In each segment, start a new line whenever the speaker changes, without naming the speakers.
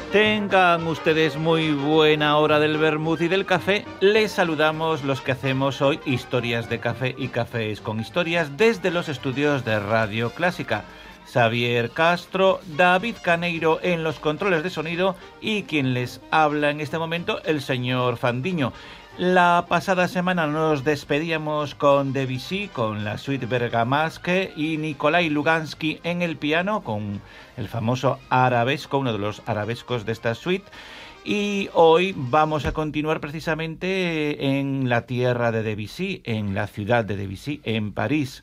Tengan ustedes muy buena hora del vermut y del café. Les saludamos los que hacemos hoy historias de café y cafés con historias desde los estudios de Radio Clásica. Xavier Castro, David Caneiro en los controles de sonido y quien les habla en este momento, el señor Fandiño. La pasada semana nos despedíamos con Debussy, con la suite Bergamasque y Nikolai Lugansky en el piano, con el famoso arabesco, uno de los arabescos de esta suite. Y hoy vamos a continuar precisamente en la tierra de Debussy, en la ciudad de Debussy, en París.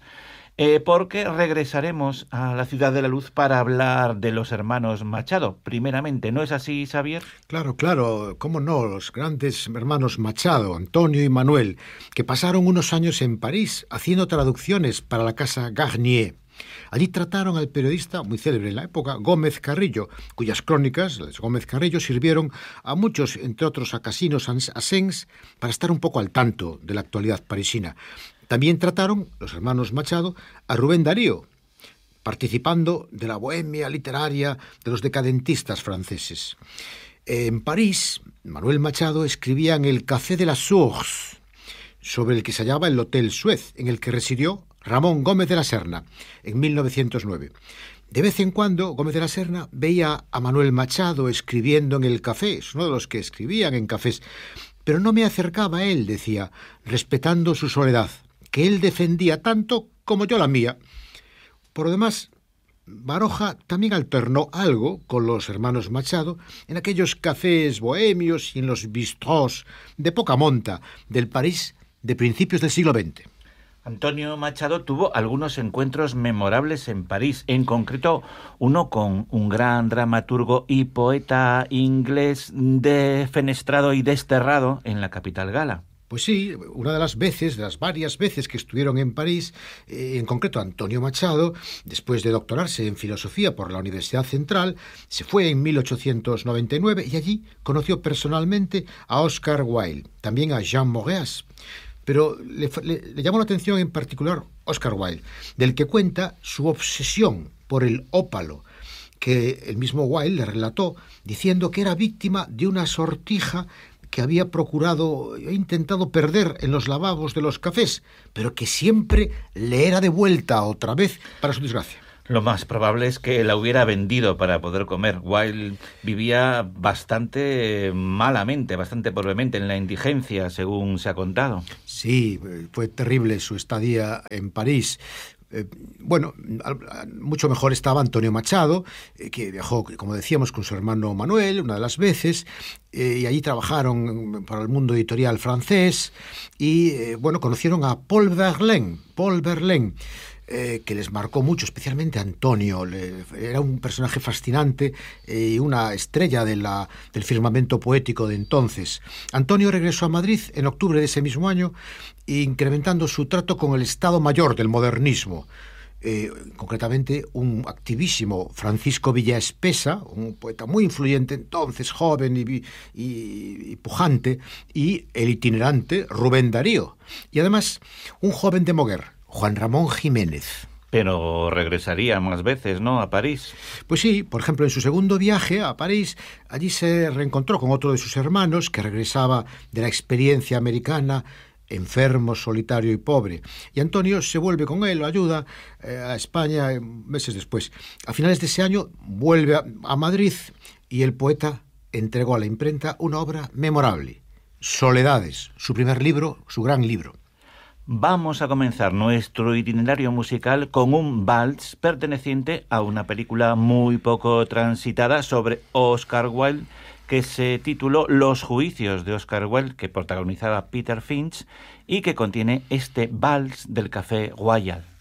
Porque regresaremos a la Ciudad de la Luz para hablar de los hermanos Machado. Primeramente, ¿no es así, Xavier?
Claro, cómo no, los grandes hermanos Machado, Antonio y Manuel, que pasaron unos años en París haciendo traducciones para la casa Garnier. Allí trataron al periodista, muy célebre en la época, Gómez Carrillo, cuyas crónicas, las Gómez Carrillo, sirvieron a muchos, entre otros a Casinos Asens, para estar un poco al tanto de la actualidad parisina. También trataron, los hermanos Machado, a Rubén Darío, participando de la bohemia literaria de los decadentistas franceses. En París, Manuel Machado escribía en el Café de la Source, sobre el que se hallaba el Hotel Suez, en el que residió Ramón Gómez de la Serna, en 1909. De vez en cuando, Gómez de la Serna veía a Manuel Machado escribiendo en el café, es uno de los que escribían en cafés, pero no me acercaba a él, decía, respetando su soledad, que él defendía tanto como yo la mía. Por lo demás, Baroja también alternó algo con los hermanos Machado en aquellos cafés bohemios y en los bistrós de poca monta del París de principios del siglo XX.
Antonio Machado tuvo algunos encuentros memorables en París, en concreto uno con un gran dramaturgo y poeta inglés defenestrado y desterrado en la capital gala.
Pues sí, una de las varias veces que estuvieron en París, en concreto Antonio Machado, después de doctorarse en filosofía por la Universidad Central, se fue en 1899 y allí conoció personalmente a Oscar Wilde, también a Jean Moreas. Pero le llamó la atención en particular Oscar Wilde, del que cuenta su obsesión por el ópalo, que el mismo Wilde le relató diciendo que era víctima de una sortija que había intentado perder en los lavabos de los cafés, pero que siempre le era devuelta otra vez para su desgracia.
Lo más probable es que la hubiera vendido para poder comer. Wilde vivía bastante malamente, bastante pobremente en la indigencia, según se ha contado.
Sí, fue terrible su estadía en París. Bueno, mucho mejor estaba Antonio Machado, que viajó, como decíamos, con su hermano Manuel una de las veces, y allí trabajaron para el mundo editorial francés, y conocieron a Paul Verlaine, que les marcó mucho, especialmente a Antonio. Era un personaje fascinante y una estrella del firmamento poético de entonces. Antonio regresó a Madrid en octubre de ese mismo año, incrementando su trato con el Estado Mayor del modernismo. Concretamente, un activísimo Francisco Villaespesa, un poeta muy influyente entonces, joven y pujante, y el itinerante Rubén Darío. Y además, un joven de Moguer, Juan Ramón Jiménez.
Pero regresaría más veces, ¿no?, a París.
Pues sí, por ejemplo, en su segundo viaje a París, allí se reencontró con otro de sus hermanos que regresaba de la experiencia americana, enfermo, solitario y pobre. Y Antonio se vuelve con él, lo ayuda a España meses después. A finales de ese año vuelve a Madrid y el poeta entregó a la imprenta una obra memorable, Soledades, su primer libro, su gran libro.
Vamos a comenzar nuestro itinerario musical con un vals perteneciente a una película muy poco transitada sobre Oscar Wilde, que se tituló Los juicios de Oscar Wilde, que protagonizaba Peter Finch y que contiene este vals del Café Royal.